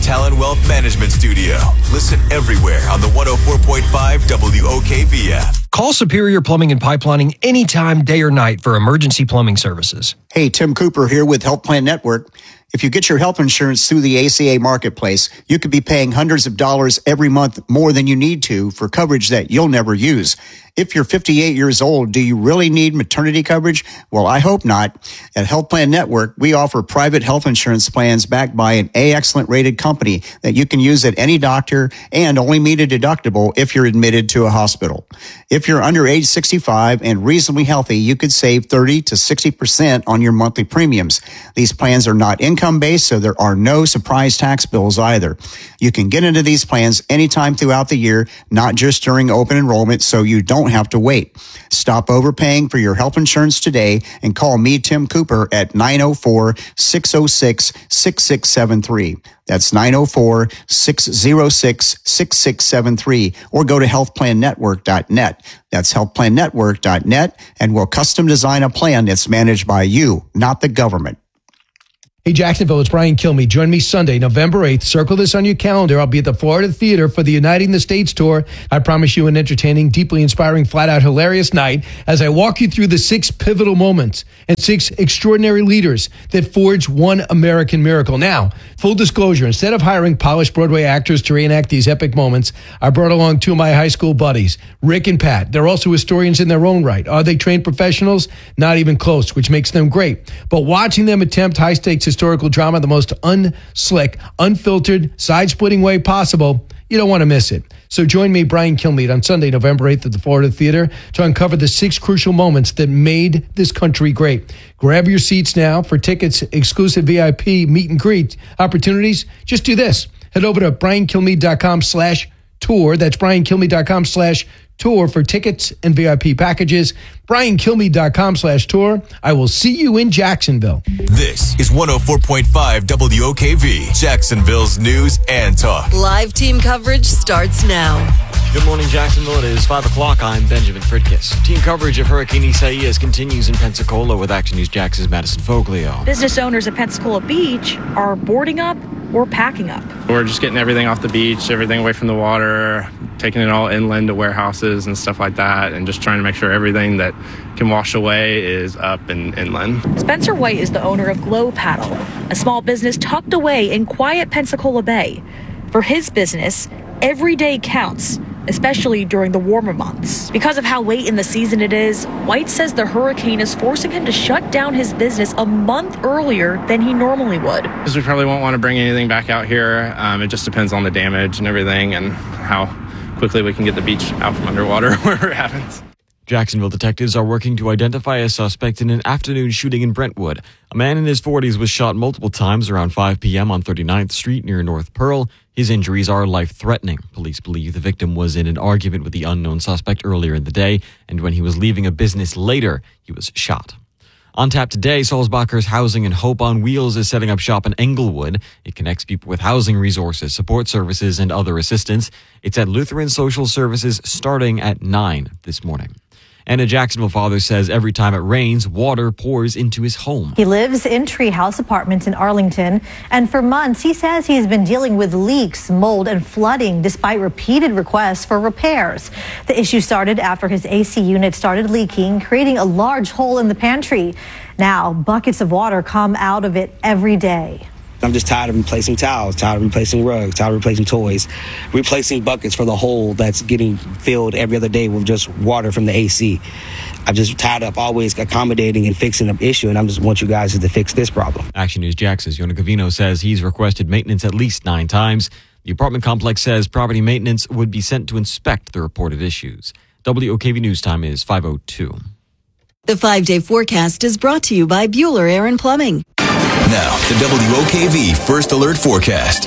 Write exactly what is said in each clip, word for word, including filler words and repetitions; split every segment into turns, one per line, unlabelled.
Talon Wealth Management Studio. Listen everywhere on the one oh four point five W O K V app.
Call Superior Plumbing and Pipelining anytime, day or night, for emergency plumbing services.
Hey, Tim Cooper here with Health Plan Network. If you get your health insurance through the A C A Marketplace, you could be paying hundreds of dollars every month more than you need to for coverage that you'll never use. If you're fifty-eight years old, do you really need maternity coverage? Well, I hope not. At Health Plan Network, we offer private health insurance plans backed by an A-Excellent rated company that you can use at any doctor and only meet a deductible if you're admitted to a hospital. If you're under age sixty-five and reasonably healthy, you could save thirty to sixty percent on your monthly premiums. These plans are not income-based, so there are no surprise tax bills either. You can get into these plans anytime throughout the year, not just during open enrollment, so you don't have to wait. Stop overpaying for your health insurance today and call me, Tim Cooper, at nine oh four, six oh six, six six seven three. That's nine oh four, six oh six, six six seven three, or go to health plan network dot net. That's health plan network dot net, and we'll custom design a plan that's managed by you, not the government.
Hey, Jacksonville, it's Brian Kilmeade. Join me Sunday, November eighth. Circle this on your calendar. I'll be at the Florida Theater for the Uniting the States tour. I promise you an entertaining, deeply inspiring, flat-out hilarious night as I walk you through the six pivotal moments and six extraordinary leaders that forged one American miracle. Now, full disclosure, instead of hiring polished Broadway actors to reenact these epic moments, I brought along two of my high school buddies, Rick and Pat. They're also historians in their own right. Are they trained professionals? Not even close, which makes them great. But watching them attempt high-stakes historical drama the most unslick, unfiltered, side-splitting way possible, you don't want to miss it. So join me, Brian Kilmeade, on Sunday, November eighth at the Florida Theater to uncover the six crucial moments that made this country great. Grab your seats now for tickets, exclusive V I P meet and greet opportunities. Just do this. Head over to brian kilmeade dot com slash tour. That's brian kilmeade dot com slash tour for tickets and V I P packages. brian kilmeade dot com slash tour. I will see you in Jacksonville.
This is one oh four point five W O K V, Jacksonville's news and talk.
Live team coverage starts now.
Good morning, Jacksonville. It is five o'clock. I'm Benjamin Fritkiss. Team coverage of Hurricane Isaias continues in Pensacola with Action News Jax's Madison Foglio.
Business owners at Pensacola Beach are boarding up or packing up.
We're just getting everything off the beach, everything away from the water, taking it all inland to warehouses and stuff like that, and just trying to make sure everything that can wash away is up and inland.
Spencer White is the owner of Glow Paddle, a small business tucked away in quiet Pensacola Bay. For his business, every day counts, especially during the warmer months. Because of how late in the season it is, White says the hurricane is forcing him to shut down his business a month earlier than he normally would.
Because we probably won't want to bring anything back out here. Um, it just depends on the damage and everything and how quickly we can get the beach out from underwater wherever it happens.
Jacksonville detectives are working to identify a suspect in an afternoon shooting in Brentwood. A man in his forties was shot multiple times around five p.m. on thirty-ninth Street near North Pearl. His injuries are life-threatening. Police believe the victim was in an argument with the unknown suspect earlier in the day, and when he was leaving a business later, he was shot. On tap today, Sulzbacher's Housing and Hope on Wheels is setting up shop in Englewood. It connects people with housing resources, support services, and other assistance. It's at Lutheran Social Services starting at nine this morning. And a Jacksonville father says every time it rains, water pours into his home.
He lives in Treehouse Apartments in Arlington, and for months he says he's been dealing with leaks, mold, and flooding despite repeated requests for repairs. The issue started after his A C unit started leaking, creating a large hole in the pantry. Now, buckets of water come out of it every day.
I'm just tired of replacing towels, tired of replacing rugs, tired of replacing toys, replacing buckets for the hole that's getting filled every other day with just water from the A C. I'm just tired of always accommodating and fixing an issue, and I just want you guys to fix this problem.
Action News Jax's Yona Gavino says he's requested maintenance at least nine times. The apartment complex says property maintenance would be sent to inspect the reported issues. W O K V News time is five oh two.
The five-day forecast is brought to you by Bueller Air and Plumbing.
Now, the W O K V First Alert Forecast.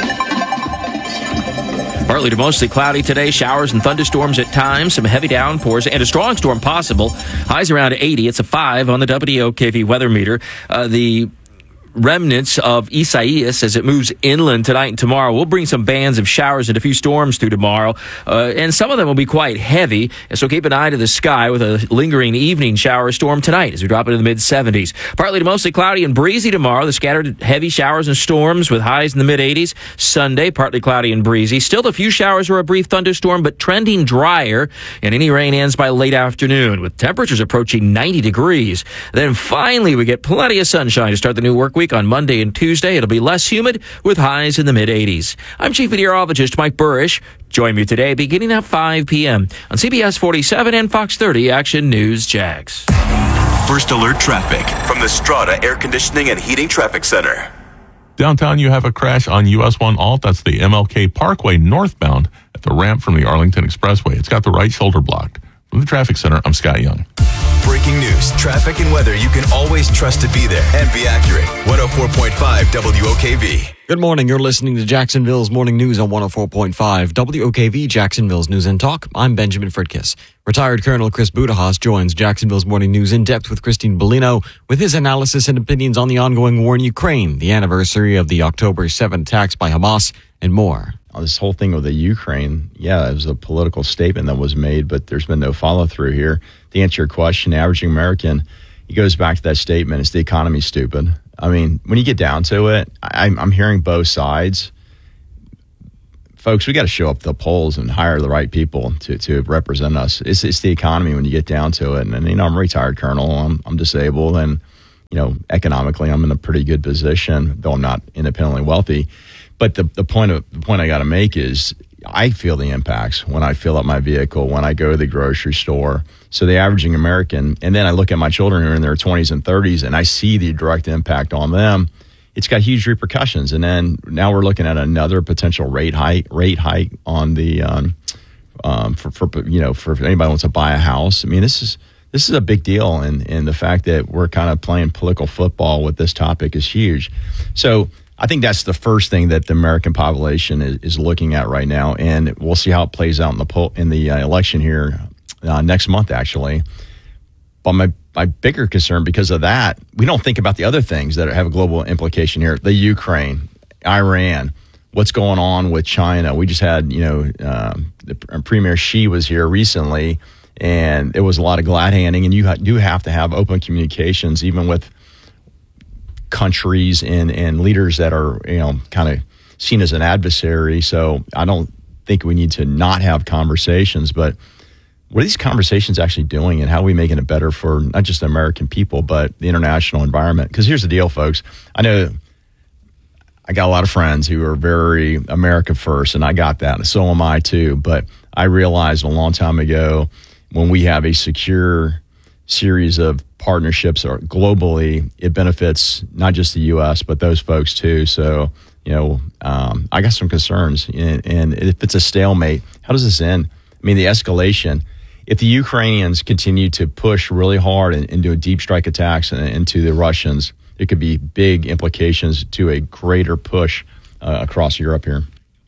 Partly to mostly cloudy today, showers and thunderstorms at times, some heavy downpours, and a strong storm possible. Highs around eighty. It's a five on the W O K V weather meter. Uh, the remnants of Isaias as it moves inland tonight and tomorrow. We'll bring some bands of showers and a few storms through tomorrow, uh, and some of them will be quite heavy. So keep an eye to the sky with a lingering evening shower storm tonight as we drop into the mid seventies. Partly to mostly cloudy and breezy tomorrow. The scattered heavy showers and storms with highs in the mid eighties. Sunday, partly cloudy and breezy. Still a few showers or a brief thunderstorm, but trending drier, and any rain ends by late afternoon with temperatures approaching ninety degrees. Then finally, we get plenty of sunshine to start the new work week on Monday and Tuesday. It'll be less humid with highs in the mid eighties. I'm Chief Meteorologist Mike Burrish. Join me today beginning at five p.m. on C B S forty-seven and Fox thirty Action News Jax.
First alert traffic from the Strata Air Conditioning and Heating Traffic Center.
Downtown, you have a crash on U S one Alt. That's the M L K Parkway northbound at the ramp from the Arlington Expressway. It's got the right shoulder blocked. From the Traffic Center, I'm Scott Young.
Breaking news, traffic, and weather you can always trust to be there and be accurate. one oh four point five W O K V.
Good morning. You're listening to Jacksonville's Morning News on one oh four point five W O K V, Jacksonville's News and Talk. I'm Benjamin Fritkiss. Retired Colonel Chris Budahas joins Jacksonville's Morning News in depth with Christine Bellino with his analysis and opinions on the ongoing war in Ukraine, the anniversary of the October seventh attacks by Hamas, and more.
This whole thing with the Ukraine, yeah, it was a political statement that was made, but there's been no follow through here. To answer your question, the average American, he goes back to that statement, it's the economy stupid. I mean, when you get down to it, I'm, I'm hearing both sides. Folks, we got to show up at the polls and hire the right people to, to represent us. It's, it's the economy when you get down to it. And, and you know, I'm a retired colonel, I'm, I'm disabled, and, you know, economically, I'm in a pretty good position, though I'm not independently wealthy. But the, the point of the point I got to make is I feel the impacts when I fill up my vehicle, when I go to the grocery store. So the averaging American, and then I look at my children who are in their twenties and thirties, and I see the direct impact on them. It's got huge repercussions. And then now we're looking at another potential rate hike, rate hike on the um, um, for, for you know for if anybody wants to buy a house. I mean, this is this is a big deal, and and the fact that we're kind of playing political football with this topic is huge. So I think that's the first thing that the American population is, is looking at right now, and we'll see how it plays out in the poll, in the uh, election here uh, next month, actually. But my my bigger concern because of that, we don't think about the other things that have a global implication here: the Ukraine, Iran, what's going on with China. We just had, you know, uh, the Premier Xi was here recently, and it was a lot of glad handing, and you ha- do have to have open communications, even with countries and, and leaders that are, you know, kind of seen as an adversary. So I don't think we need to not have conversations, but what are these conversations actually doing, and how are we making it better for not just the American people, but the international environment? Because here's the deal, folks. I know I got a lot of friends who are very America first, and I got that. And so am I too. But I realized a long time ago, when we have a secure series of partnerships or globally, it benefits not just the U S, but those folks too. So, you know, um, I got some concerns. And, and if it's a stalemate, how does this end? I mean, the escalation, if the Ukrainians continue to push really hard and, and do deep strike attacks into the Russians, it could be big implications to a greater push uh, across Europe here.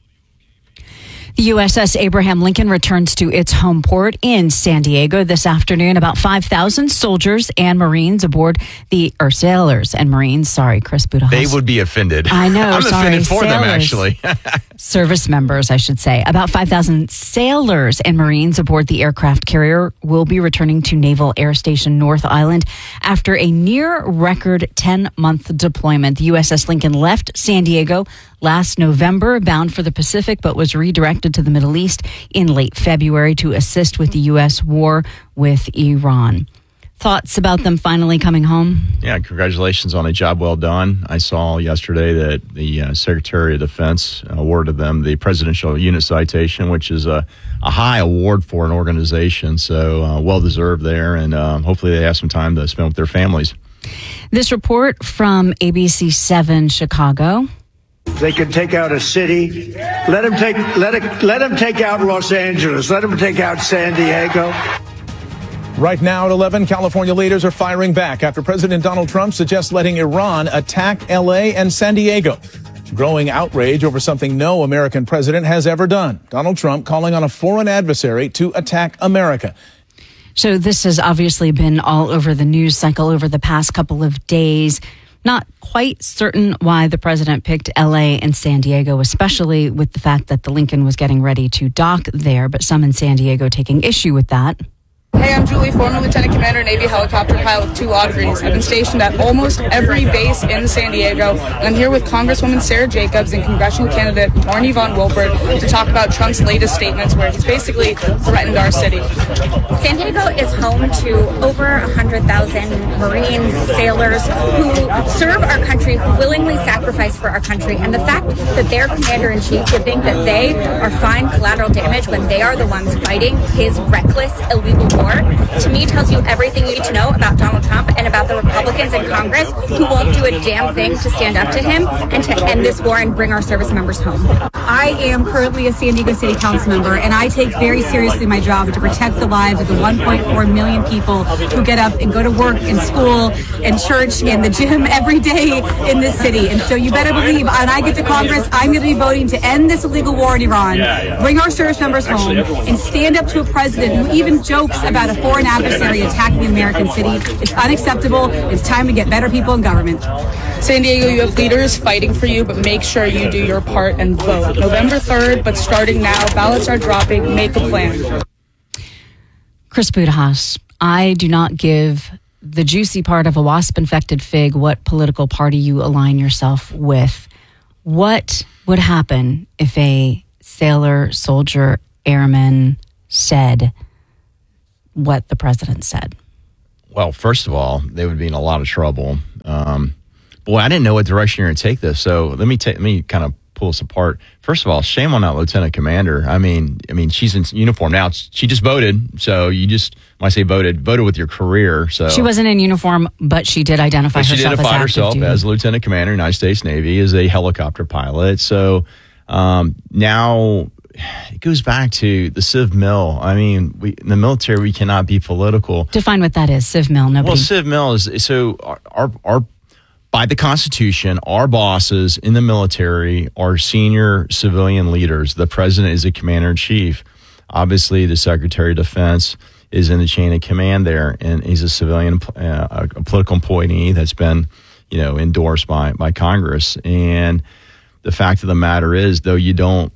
The U S S Abraham Lincoln returns to its home port in San Diego this afternoon. About five thousand soldiers and Marines aboard the, or sailors and Marines, sorry, Chris Budahas.
They would be offended.
I know,
I'm
sorry.
offended for
sailors.
them, actually.
Service members, I should say. About five thousand sailors and Marines aboard the aircraft carrier will be returning to Naval Air Station North Island after a near-record ten-month deployment. The U S S Lincoln left San Diego last November, bound for the Pacific, but was redirected to the Middle East in late February to assist with the U S war with Iran. Thoughts about them finally coming home?
Yeah, congratulations on a job well done. I saw yesterday that the uh, Secretary of Defense awarded them the Presidential Unit Citation, which is a, a high award for an organization. So uh, well-deserved there, and uh, hopefully they have some time to spend with their families.
This report from A B C seven Chicago.
They can take out a city. Let them take let it let them take out Los Angeles. Let them take out San Diego.
Right now at eleven, California leaders are firing back after President Donald Trump suggests letting Iran attack L A and San Diego. Growing outrage over something no American president has ever done. Donald Trump calling on a foreign adversary to attack America. So
this has obviously been all over the news cycle over the past couple of days. Not quite certain why the president picked L A and San Diego, especially with the fact that the Lincoln was getting ready to dock there, but some in San Diego taking issue with that.
Hey, I'm Julie, former Lieutenant Commander, Navy helicopter pilot with two law degrees. I've been stationed at almost every base in San Diego, and I'm here with Congresswoman Sarah Jacobs and congressional candidate Marnie Von Wilpert to talk about Trump's latest statements where he's basically threatened our city.
San Diego is home to over one hundred thousand Marines, sailors who serve our country, who willingly sacrifice for our country, and the fact that their commander-in-chief would think that they are fine collateral damage when they are the ones fighting his reckless, illegal war, to me tells you everything you need to know about Donald Trump and about the Republicans in Congress who won't do a damn thing to stand up to him and to end this war and bring our service members home.
I am currently a San Diego City Council member, and I take very seriously my job to protect the lives of the one point four million people who get up and go to work and school and church and the gym every day in this city. And so you better believe when I get to Congress, I'm going to be voting to end this illegal war in Iran, bring our service members home, and stand up to a president who even jokes about a foreign adversary attacking an American city. It's unacceptable. It's time to get better people in government.
San Diego, you have leaders fighting for you, but make sure you do your part and vote. November third, but starting now, ballots are dropping. Make a plan.
Chris Budahas, I do not give the juicy part of a wasp-infected fig what political party you align yourself with. What would happen if a sailor, soldier, airman said what the president said?
Well, first of all, they would be in a lot of trouble. Um, boy, I didn't know what direction you're going to take this. So let me take, let me kind of pull us apart. First of all, shame on that lieutenant commander. I mean, I mean, she's in uniform now. She just voted, so you just when I say voted, voted with your career. So
she wasn't in uniform, but she did identify
but she
herself
did identify
as
herself
active
as lieutenant commander, United States Navy, as a helicopter pilot. So um, now. It goes back to the Civ Mil. I mean, we, in the military, we cannot be political.
Define what that is, Civ Mil. Nobody.
Well, Civ Mil is so our, our, our by the Constitution, our bosses in the military are senior civilian leaders. The president is a commander in chief. Obviously, the Secretary of Defense is in the chain of command there, and he's a civilian, uh, a political employee that's been, you know, endorsed by by Congress. And the fact of the matter is, though, you don't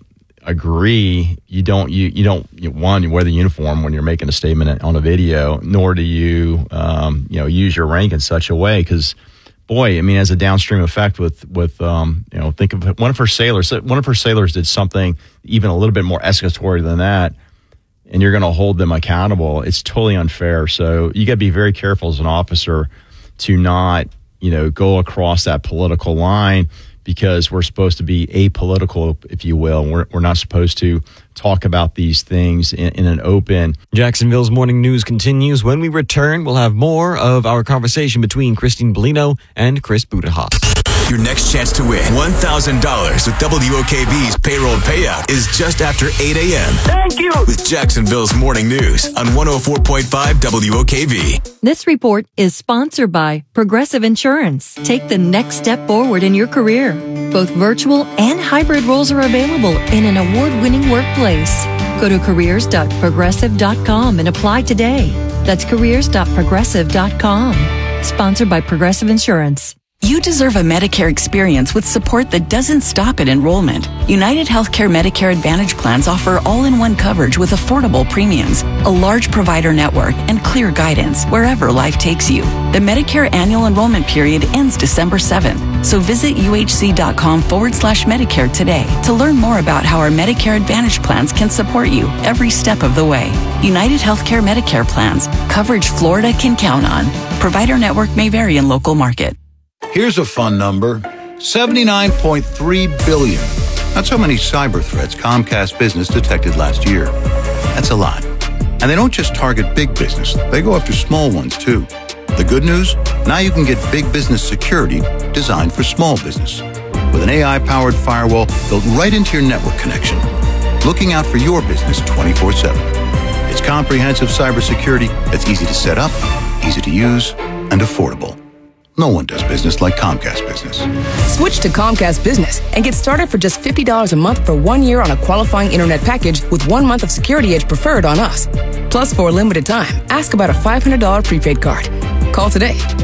agree, you don't you you don't you, one, you wear the uniform when you're making a statement on a video, nor do you um, you know use your rank in such a way, because boy, I mean, as a downstream effect with with um, you know think of one of her sailors one of her sailors did something even a little bit more escalatory than that, and you're going to hold them accountable. It's totally unfair. So you got to be very careful as an officer to not you know go across that political line, because we're supposed to be apolitical, if you will. We're, we're not supposed to talk about these things in, in an open.
Jacksonville's Morning News continues. When we return, we'll have more of our conversation between Christine Bellino and Chris Budahas.
Your next chance to win one thousand dollars with W O K V's payroll payout is just after eight a.m.
Thank you!
With Jacksonville's Morning News on one oh four point five W O K V.
This report is sponsored by Progressive Insurance. Take the next step forward in your career. Both virtual and hybrid roles are available in an award-winning workplace. Go to careers dot progressive dot com and apply today. That's careers dot progressive dot com. Sponsored by Progressive Insurance.
You deserve a Medicare experience with support that doesn't stop at enrollment. United Healthcare Medicare Advantage plans offer all-in-one coverage with affordable premiums, a large provider network, and clear guidance wherever life takes you. The Medicare annual enrollment period ends December seventh, so visit uhc.com forward slash Medicare today to learn more about how our Medicare Advantage plans can support you every step of the way. United Healthcare Medicare plans, coverage Florida can count on. Provider network may vary in local market.
Here's a fun number, seventy-nine point three billion. That's how many cyber threats Comcast Business detected last year. That's a lot. And they don't just target big business, they go after small ones too. The good news? Now you can get big business security designed for small business. With an A I-powered firewall built right into your network connection, looking out for your business twenty-four seven. It's comprehensive cybersecurity that's easy to set up, easy to use, and affordable. No one does business like Comcast Business.
Switch to Comcast Business and get started for just fifty dollars a month for one year on a qualifying internet package with one month of Security Edge preferred on us. Plus, for a limited time, ask about a five hundred dollars prepaid card. Call today.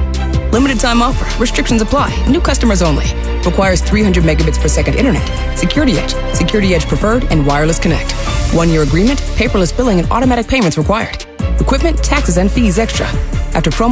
Limited time offer. Restrictions apply. New customers only. Requires three hundred megabits per second internet. Security Edge. Security Edge Preferred and Wireless Connect. One-year agreement, paperless billing, and automatic payments required. Equipment, taxes, and fees extra. After promo